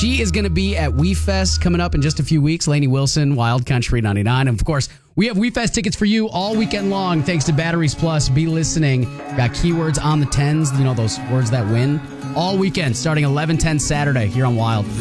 She is going to be at WeFest coming up in just a few weeks. Lainey Wilson, Wild Country 99. And of course, we have WeFest tickets for you all weekend long thanks to Batteries Plus. Be listening. Got keywords on the 10s, those words that win. All weekend starting 11/10 Saturday here on Wild.